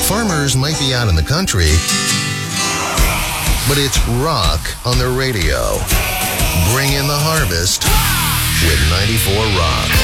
Farmers might be out in the country, but it's rock on the radio. Bring in the harvest with 94 Rock.